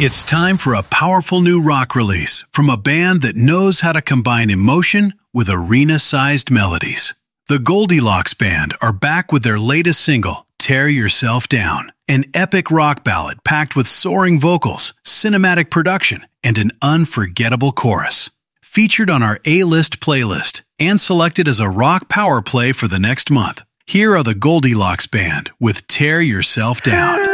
It's time for a powerful new rock release from a band that knows how to combine emotion with arena-sized melodies. The Goldilocks Band are back with their latest single, Tear Yourself Down, an epic rock ballad packed with soaring vocals, cinematic production, and an unforgettable chorus. Featured on our A-list playlist and selected as a rock power play for the next month, here are the Goldilocks Band with Tear Yourself Down.